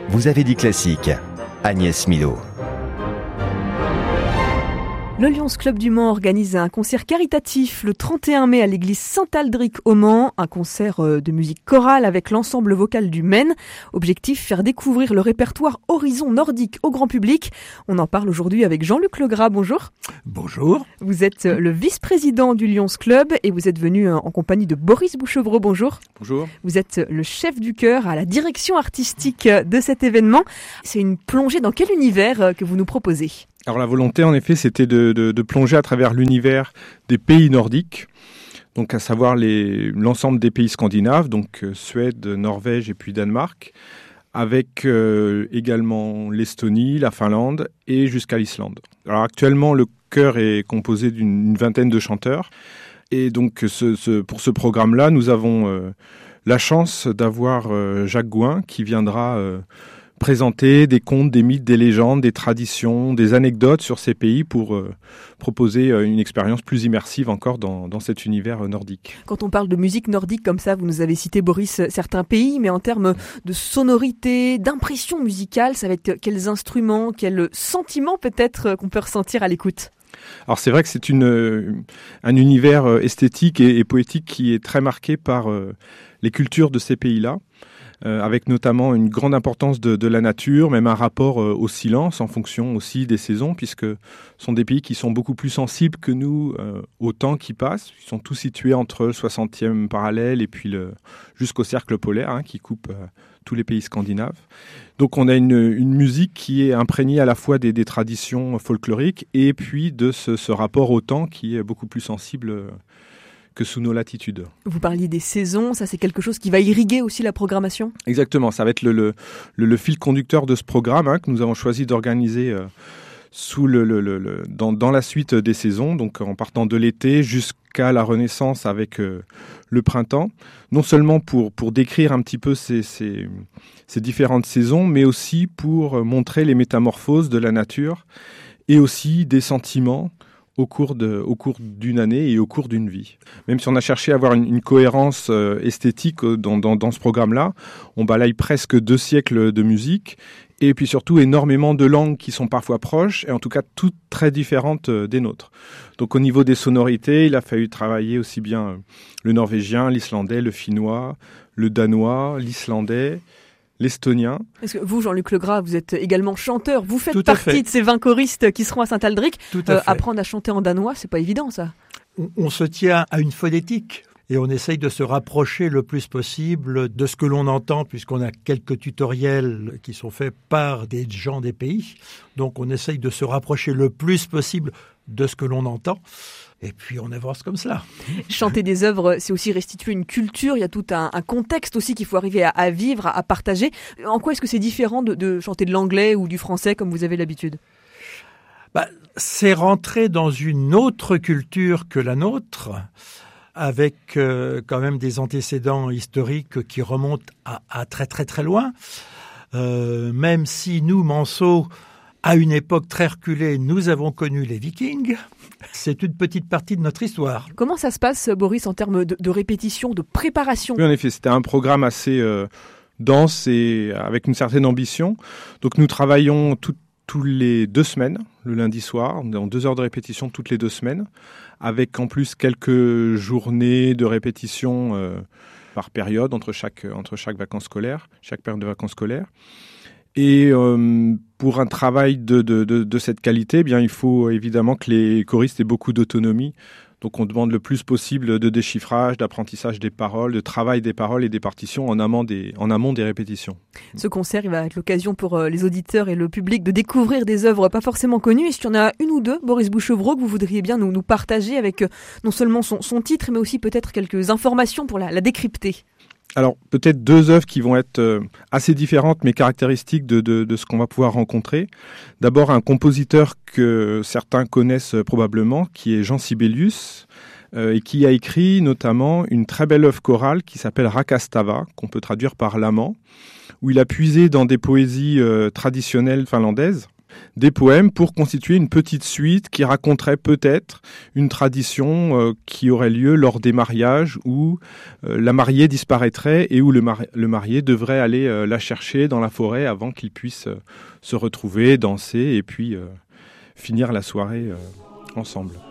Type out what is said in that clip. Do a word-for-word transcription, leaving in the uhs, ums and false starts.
Vous avez dit classique, Agnès Milot. Le Lions Club du Mans organise un concert caritatif le trente et un mai à l'église Saint-Aldric au Mans, un concert de musique chorale avec l'ensemble vocal du Maine. Objectif, faire découvrir le répertoire Horizon nordique au grand public. On en parle aujourd'hui avec Jean-Luc Legras, bonjour. Bonjour. Vous êtes le vice-président du Lions Club et vous êtes venu en compagnie de Boris Bouchevreau, bonjour. Bonjour. Vous êtes le chef du chœur à la direction artistique de cet événement. C'est une plongée dans quel univers que vous nous proposez ? Alors la volonté, en effet, c'était de, de, de plonger à travers l'univers des pays nordiques, donc à savoir les, l'ensemble des pays scandinaves, donc euh, Suède, Norvège et puis Danemark, avec euh, également l'Estonie, la Finlande et jusqu'à l'Islande. Alors actuellement, le chœur est composé d'une vingtaine de chanteurs, et donc ce, ce, pour ce programme-là, nous avons euh, la chance d'avoir euh, Jacques Gouin qui viendra Euh, présenter des contes, des mythes, des légendes, des traditions, des anecdotes sur ces pays pour euh, proposer euh, une expérience plus immersive encore dans, dans cet univers euh, nordique. Quand on parle de musique nordique comme ça, vous nous avez cité, Boris, certains pays, mais en termes de sonorité, d'impression musicale, ça va être quels instruments, quels sentiments peut-être qu'on peut ressentir à l'écoute ? Alors c'est vrai que c'est une, un univers esthétique et, et poétique qui est très marqué par euh, les cultures de ces pays-là. Euh, avec notamment une grande importance de, de la nature, même un rapport euh, au silence en fonction aussi des saisons, puisque ce sont des pays qui sont beaucoup plus sensibles que nous euh, au temps qui passe. Ils sont tous situés entre le soixantième parallèle et puis le, jusqu'au cercle polaire, hein, qui coupe euh, tous les pays scandinaves. Donc on a une, une musique qui est imprégnée à la fois des, des traditions folkloriques et puis de ce, ce rapport au temps qui est beaucoup plus sensible euh, que sous nos latitudes. Vous parliez des saisons, ça c'est quelque chose qui va irriguer aussi la programmation ? Exactement, ça va être le, le, le, le fil conducteur de ce programme hein, que nous avons choisi d'organiser euh, sous le, le, le, le, dans, dans la suite des saisons, donc en partant de l'été jusqu'à la Renaissance avec euh, le printemps, non seulement pour, pour décrire un petit peu ces, ces, ces différentes saisons, mais aussi pour montrer les métamorphoses de la nature et aussi des sentiments au cours, de, au cours d'une année et au cours d'une vie. Même si on a cherché à avoir une, une cohérence euh, esthétique dans, dans, dans ce programme-là, on balaye presque deux siècles de musique et puis surtout énormément de langues qui sont parfois proches et en tout cas toutes très différentes euh, des nôtres. Donc au niveau des sonorités, il a fallu travailler aussi bien euh, le norvégien, l'islandais, le finnois, le danois, l'islandais, l'estonien. Est-ce que vous, Jean-Luc Legras, vous êtes également chanteur, vous faites Tout à partie fait. de ces vingt choristes qui seront à Saint-Aldric. Tout à Euh, fait. apprendre à chanter en danois, c'est pas évident ça. On, on se tient à une phonétique et on essaye de se rapprocher le plus possible de ce que l'on entend, puisqu'on a quelques tutoriels qui sont faits par des gens des pays. Donc on essaye de se rapprocher le plus possible de ce que l'on entend. Et puis on avance comme cela. Chanter des œuvres, c'est aussi restituer une culture, il y a tout un, un contexte aussi qu'il faut arriver à, à vivre, à, à partager. En quoi est-ce que c'est différent de, de chanter de l'anglais ou du français comme vous avez l'habitude ? Bah, c'est rentrer dans une autre culture que la nôtre, avec euh, quand même des antécédents historiques qui remontent à, à très très très loin. Euh, même si nous, Manceau, à une époque très reculée, nous avons connu les Vikings, c'est une petite partie de notre histoire. Comment ça se passe, Boris, en termes de, de répétition, de préparation ? Oui, en effet, c'était un programme assez euh, dense et avec une certaine ambition. Donc nous travaillons tout, tous les deux semaines, le lundi soir, on est en deux heures de répétition toutes les deux semaines, avec en plus quelques journées de répétition euh, par période entre chaque, entre chaque vacances scolaires, chaque période de vacances scolaires. Et euh, pour un travail de, de, de, de cette qualité, eh bien, il faut évidemment que les choristes aient beaucoup d'autonomie. Donc on demande le plus possible de déchiffrage, d'apprentissage des paroles, de travail des paroles et des partitions en amont des, en amont des répétitions. Ce concert, il va être l'occasion pour euh, les auditeurs et le public de découvrir des œuvres pas forcément connues. Est-ce qu'il y en a une ou deux, Boris Bouchevreau, que vous voudriez bien nous, nous partager avec euh, non seulement son, son titre, mais aussi peut-être quelques informations pour la, la décrypter ? Alors, peut-être deux œuvres qui vont être euh, assez différentes, mais caractéristiques de, de, de ce qu'on va pouvoir rencontrer. D'abord, un compositeur que certains connaissent probablement, qui est Jean Sibelius, euh, et qui a écrit notamment une très belle œuvre chorale qui s'appelle Rakastava, qu'on peut traduire par l'amant, où il a puisé dans des poésies euh, traditionnelles finlandaises, des poèmes pour constituer une petite suite qui raconterait peut-être une tradition euh, qui aurait lieu lors des mariages où euh, la mariée disparaîtrait et où le, mari- le marié devrait aller euh, la chercher dans la forêt avant qu'ils puissent euh, se retrouver, danser et puis euh, finir la soirée euh, ensemble.